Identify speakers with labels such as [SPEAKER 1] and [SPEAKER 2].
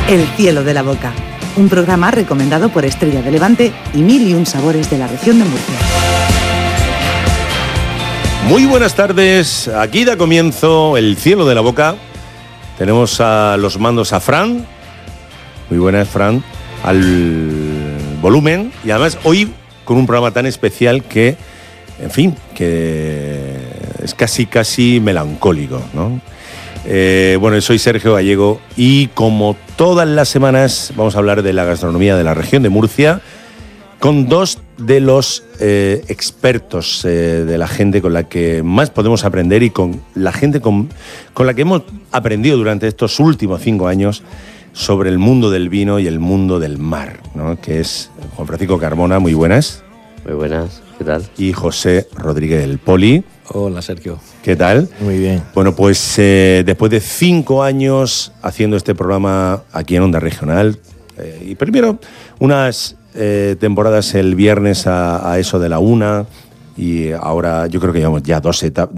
[SPEAKER 1] El cielo de la boca, un programa recomendado por Estrella de Levante y 1001 sabores de la región de Murcia.
[SPEAKER 2] Muy buenas tardes, aquí da comienzo El cielo de la boca. Tenemos a los mandos a Fran. Muy buenas, Fran. Al volumen. Y además hoy con un programa tan especial que, en fin, que es casi melancólico, ¿no? Bueno, soy Sergio Gallego y como todas las semanas vamos a hablar de la gastronomía de la región de Murcia con dos de los expertos de la gente con la que más podemos aprender y con la gente con la que hemos aprendido durante estos últimos 5 años sobre el mundo del vino y el mundo del mar, ¿no? Que es Juan Francisco Carmona. Muy buenas.
[SPEAKER 3] Muy buenas, ¿qué tal?
[SPEAKER 2] Y José Rodríguez del Poli.
[SPEAKER 4] Hola, Sergio.
[SPEAKER 2] ¿Qué tal?
[SPEAKER 4] Muy bien.
[SPEAKER 2] Bueno, pues después de 5 años haciendo este programa aquí en Onda Regional, y primero unas temporadas el viernes a eso de la 1, y ahora yo creo que llevamos ya 2